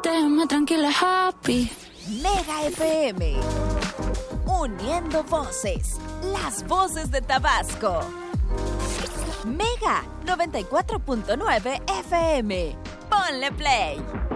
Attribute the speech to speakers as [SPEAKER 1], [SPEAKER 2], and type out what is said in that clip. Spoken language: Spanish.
[SPEAKER 1] déjame tranquila, happy.
[SPEAKER 2] Mega FM. Uniendo voces. Las voces de Tabasco. Mega 94.9 FM. Ponle play.